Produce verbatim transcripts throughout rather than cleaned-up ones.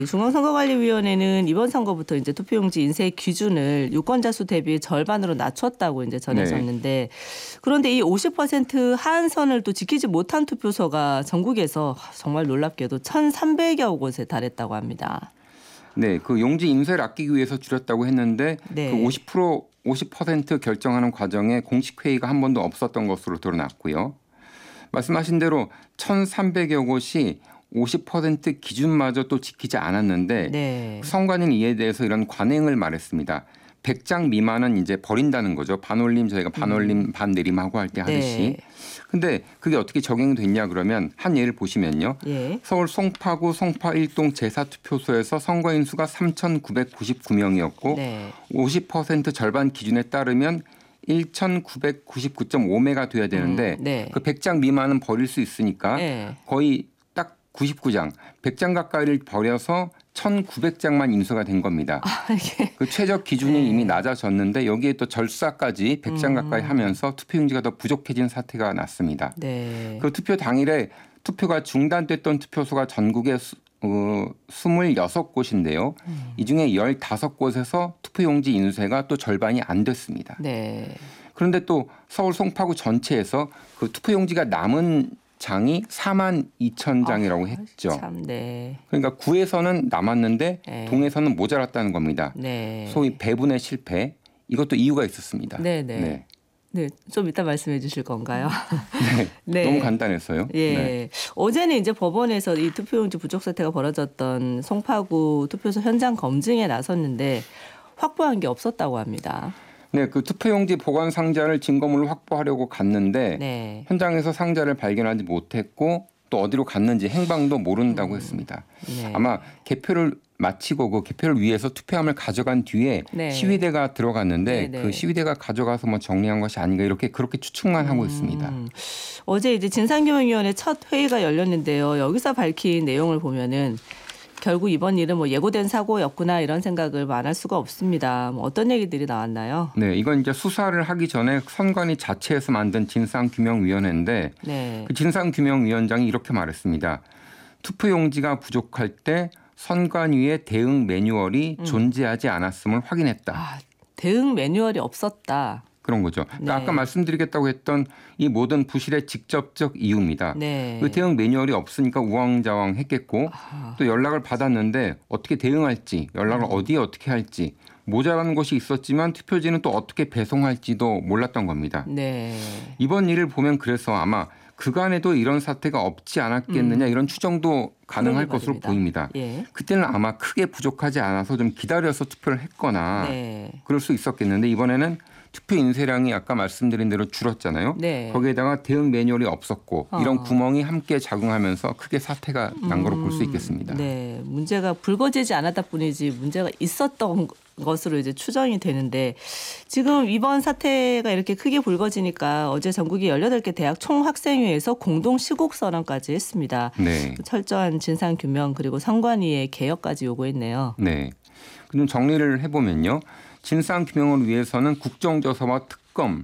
중앙선거관리위원회는 이번 선거부터 이제 투표용지 인쇄 기준을 유권자 수 대비 절반으로 낮췄다고 이제 전해졌는데 네. 그런데 이 오십 퍼센트 하한선을 또 지키지 못한 투표소가 전국에서 정말 놀랍게도 천삼백여 곳에 달했다고 합니다. 네, 그 용지 인쇄를 아끼기 위해서 줄였다고 했는데 네. 그 오십 퍼센트 오십 퍼센트 결정하는 과정에 공식 회의가 한 번도 없었던 것으로 드러났고요. 말씀하신 대로 천삼백여 곳이 오십 퍼센트 기준마저 또 지키지 않았는데 네. 선관위는 이에 대해서 이런 관행을 말했습니다. 백 장 미만은 이제 버린다는 거죠. 반올림 저희가 반올림 음. 반내림하고 할 때 하듯이. 네. 근데 그게 어떻게 적용이 됐냐 그러면 한 예를 보시면요. 예. 서울 송파구 송파 일 동 제사 투표소에서 선거인 수가 삼천구백구십구 명이었고 네. 오십 퍼센트 절반 기준에 따르면 천구백구십구 점 오 매가 돼야 되는데 음. 네. 그 백 장 미만은 버릴 수 있으니까 네. 거의 딱 구십구 장, 백 장 가까이를 버려서 천구백 장만 인수가 된 겁니다. 아, 예. 그 최저 기준이 네. 이미 낮아졌는데 여기에 또 절사까지 백 장 음. 가까이 하면서 투표용지가 더 부족해진 사태가 났습니다. 네. 그 투표 당일에 투표가 중단됐던 투표소가 전국에 수, 어, 이십육 곳인데요. 음. 이 중에 십오 곳에서 투표용지 인쇄가 또 절반이 안 됐습니다. 네. 그런데 또 서울 송파구 전체에서 그 투표용지가 남은 장이 사만 이천 장이라고 아, 했죠. 참, 네. 그러니까 구에서는 남았는데 네. 동에서는 모자랐다는 겁니다. 네. 소위 배분의 실패. 이것도 이유가 있었습니다. 네, 네. 네. 네, 좀 이따 말씀해 주실 건가요? 네, 네. 너무 간단했어요. 예. 네. 어제는 이제 법원에서 이 투표용지 부족 사태가 벌어졌던 송파구 투표소 현장 검증에 나섰는데 확보한 게 없었다고 합니다. 네, 그 투표용지 보관 상자를 증거물로 확보하려고 갔는데 네. 현장에서 상자를 발견하지 못했고 또 어디로 갔는지 행방도 모른다고 음. 했습니다. 네. 아마 개표를 마치고 그 개표를 위해서 투표함을 가져간 뒤에 네. 시위대가 들어갔는데 네, 네. 그 시위대가 가져가서 뭐 정리한 것이 아닌가 이렇게 그렇게 추측만 하고 음. 있습니다. 어제 이제 진상규명위원회 첫 회의가 열렸는데요. 여기서 밝힌 내용을 보면은 결국 이번 일은 뭐 예고된 사고였구나 이런 생각을 안 할 수가 없습니다. 뭐 어떤 얘기들이 나왔나요? 네, 이건 이제 수사를 하기 전에 선관위 자체에서 만든 진상규명위원회인데 네. 그 진상규명위원장이 이렇게 말했습니다. 투표용지가 부족할 때 선관위의 대응 매뉴얼이 음. 존재하지 않았음을 확인했다. 아, 대응 매뉴얼이 없었다. 그런 거죠. 그러니까 네. 아까 말씀드리겠다고 했던 이 모든 부실의 직접적 이유입니다. 네. 그 대응 매뉴얼이 없으니까 우왕좌왕했겠고 아. 또 연락을 받았는데 어떻게 대응할지 연락을 음. 어디에 어떻게 할지 모자라는 것이 있었지만 투표지는 또 어떻게 배송할지도 몰랐던 겁니다. 네. 이번 일을 보면 그래서 아마 그간에도 이런 사태가 없지 않았겠느냐 음. 이런 추정도 가능할 것으로 말입니다. 보입니다. 예. 그때는 아마 크게 부족하지 않아서 좀 기다려서 투표를 했거나 네. 그럴 수 있었겠는데 이번에는 투표 인쇄량이 아까 말씀드린 대로 줄었잖아요. 네. 거기에다가 대응 매뉴얼이 없었고 어. 이런 구멍이 함께 작용하면서 크게 사태가 난 거로 음. 볼 수 있겠습니다. 네, 문제가 불거지지 않았다 뿐이지 문제가 있었던 것으로 이제 추정이 되는데 지금 이번 사태가 이렇게 크게 불거지니까 어제 전국의 열여덟 개 대학 총학생회에서 공동 시국 선언까지 했습니다. 네. 철저한 진상 규명 그리고 선관위의 개혁까지 요구했네요. 네. 좀 정리를 해보면요. 진상 규명을 위해서는 국정조사와 특검을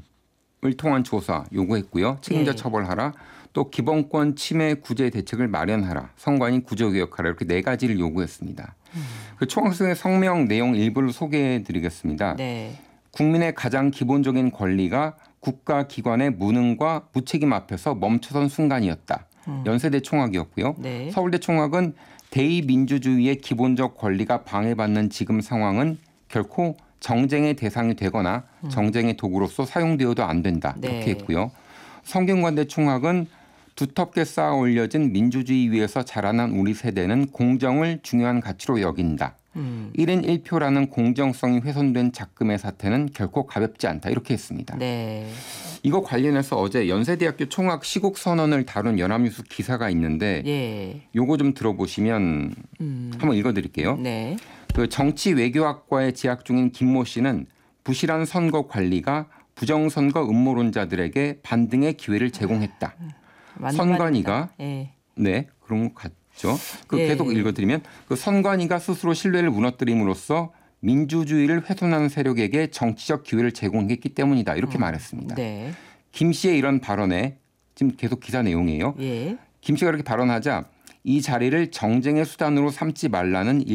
통한 조사 요구했고요. 책임자 네. 처벌하라. 또 기본권 침해 구제 대책을 마련하라. 선관위 구조개혁하라. 이렇게 네 가지를 요구했습니다. 음. 그 총학생회 성명 내용 일부를 소개해드리겠습니다. 네. 국민의 가장 기본적인 권리가 국가기관의 무능과 무책임 앞에서 멈춰선 순간이었다. 음. 연세대 총학이었고요. 네. 서울대 총학은 대의민주주의의 기본적 권리가 방해받는 지금 상황은 결코 정쟁의 대상이 되거나 정쟁의 도구로서 사용되어도 안 된다. 이렇게 네. 했고요. 성균관대 총학은 두텁게 쌓아 올려진 민주주의 위에서 자라난 우리 세대는 공정을 중요한 가치로 여긴다. 음. 일 인 일 표라는 공정성이 훼손된 작금의 사태는 결코 가볍지 않다. 이렇게 했습니다. 네. 이거 관련해서 어제 연세대학교 총학 시국 선언을 다룬 연합뉴스 기사가 있는데 예. 요거 좀 들어보시면 음. 한번 읽어드릴게요. 네. 그 정치 외교학과에 재학 중인 김모 씨는 부실한 선거 관리가 부정선거 음모론자들에게 반등의 기회를 제공했다. 아, 선관위가 예. 네 그런 것 같죠. 그 예. 계속 읽어드리면 그 선관위가 스스로 신뢰를 무너뜨림으로써 민주주의를 훼손하는 세력에게 정치적 기회를 제공했기 때문이다. 이렇게 음. 말했습니다. 네. 김 씨의 이런 발언에 지금 계속 기사 내용이에요. 예. 김 씨가 이렇게 발언하자 이 자리를 정쟁의 수단으로 삼지 말라는